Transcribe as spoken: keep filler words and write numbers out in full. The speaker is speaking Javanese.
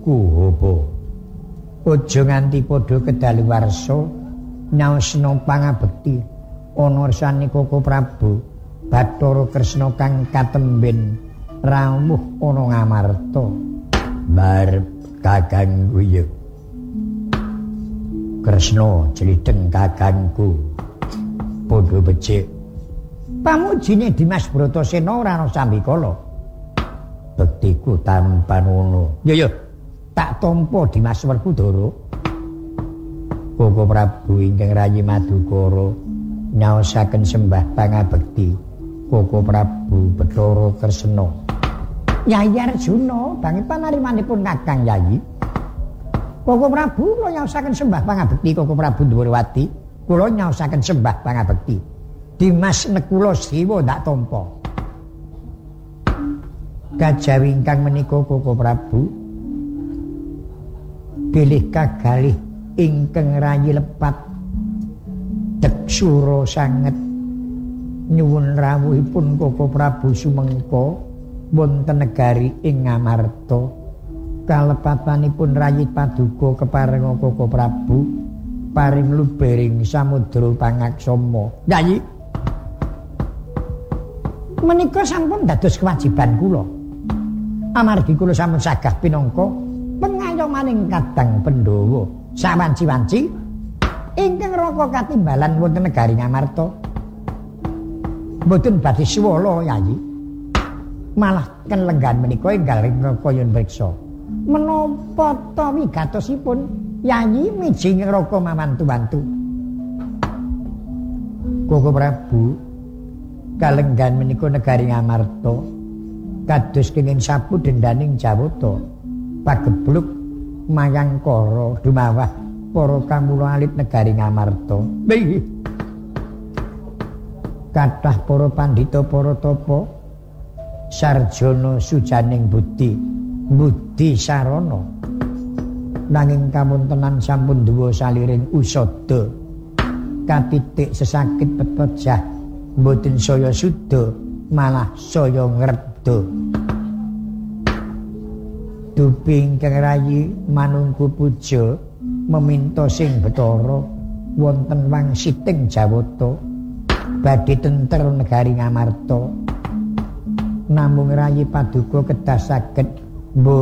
Kuhapa aja nganti padha kedaluwarsa nyaosna pangabekti ana resane Koko Prabu Bathara Kresna kang katemben rawuh ana Ngamarta barep kakangku ya Kresna jlideng kakangku padha becik pamujine Dimas Bratasena ora ana sambikala bektiku tampan ngono ya ya tak tampa Dimas Werkudara Koko Prabu ingkang rayi Madukara nyaosaken sembah pangabekti Koko Prabu Bathara Kresna Yayi Arjuna banget panarimanipun Kakang Yayi Koko Prabu kula nyaosaken sembah pangabekti Koko Prabu Dwarawati kula nyaosaken sembah pangabekti Dimas Nekula Siwa ndak tampa kajawi ingkang menika Koko Prabu bilih kagalih ingkang rayi lepat deksura sanget nyuwun rawuhipun Koko Prabu sumengka wonten negari ing Ngamarta kalepatanipun rayi paduka keparenga Koko Prabu paring lubering samudra pangaksama Yayi menika sampun dados kewajiban kula amargi kula sampun sagah pinangka pengayomaning Kadang Pandhawa sawanci-wanci ingkang raka katimbalan wonten negari Ngamarta mboten badhe swala Yayi malah ken lenggan menika enggal raka yen priksa menapa ta wigatosipun Yayi miji ngraka mamantu-mantu Koko Prabu kalenggan menika negari Ngamarta kados kenging sapu dendaning Jawata pagebluk mayangkara dumawah para kamula alit negari Ngamarta. Nggih. Kathah para pandhita para tapa sarjana sujaning budi, budi sarana. Nanging kawontenan sampun duwa saliring usada. Katitik sesakit pepejah mboten saya suda malah saya ngrebda. Dupi ingkang rayi manungku puja meminta sing Bathara wonten wangsiting Jawata badhe tenter negari Ngamarta namung rayi paduka kedah saged